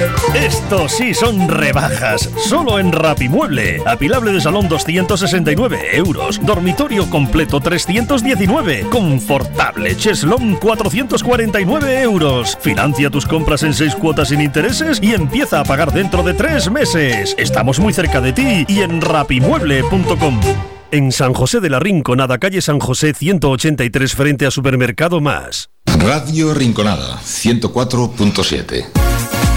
Estos sí son rebajas, solo en Rapimueble. Apilable de salón 269 euros, dormitorio completo 319, confortable cheslón 449 euros. Financia tus compras en 6 cuotas sin intereses y empieza a pagar dentro de 3 meses. Estamos muy cerca de ti y en rapimueble.com. En San José de la Rinconada, calle San José 183, frente a Supermercado Más. Radio Rinconada 104.7.